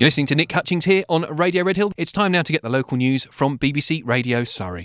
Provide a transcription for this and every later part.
You're listening to Nick Hutchings here on Radio Red Hill. It's time now to get the local news from BBC Radio Surrey.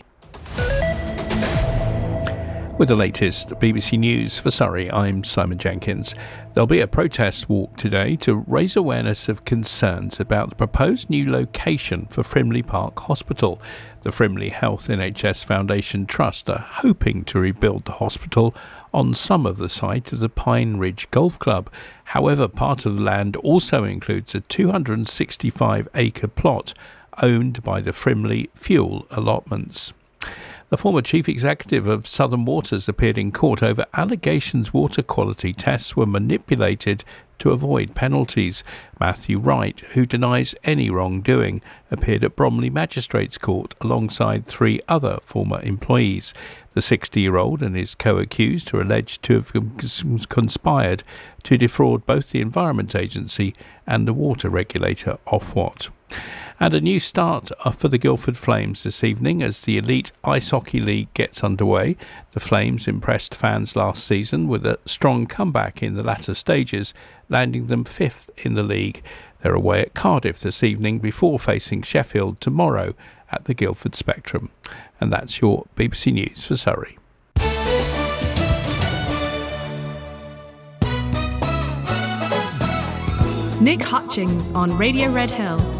With the latest BBC News for Surrey, I'm Simon Jenkins. There'll be a protest walk today to raise awareness of concerns about the proposed new location for Frimley Park Hospital. The Frimley Health NHS Foundation Trust are hoping to rebuild the hospital on some of the site of the Pine Ridge Golf Club. However, part of the land also includes a 265-acre plot owned by the Frimley Fuel Allotments. The former chief executive of Southern Waters appeared in court over allegations water quality tests were manipulated to avoid penalties. Matthew Wright, who denies any wrongdoing, appeared at Bromley Magistrates Court alongside 3 other former employees. The 60-year-old and his co-accused are alleged to have conspired to defraud both the Environment Agency and the water regulator Ofwat. And a new start for the Guildford Flames this evening as the Elite Ice Hockey League gets underway. The Flames impressed fans last season with a strong comeback in the latter stages, landing them 5th in the league. They're away at Cardiff this evening before facing Sheffield tomorrow at the Guildford Spectrum. And that's your BBC News for Surrey. Nick Hutchings on Radio Red Hill